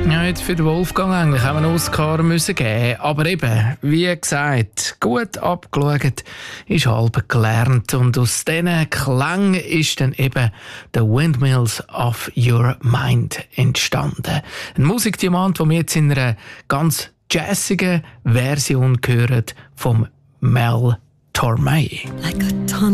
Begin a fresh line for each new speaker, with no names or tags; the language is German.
Ja, jetzt für den Wolfgang eigentlich haben wir einen Oscar müssen geben. Aber eben, wie gesagt, gut abgeschaut ist halb gelernt. Und aus diesen Klängen ist dann eben «The Windmills of Your Mind» entstanden. Ein Musikdiamant, den wir jetzt in einer ganz jazzigen Version hören vom Mel Torme.
Like a ton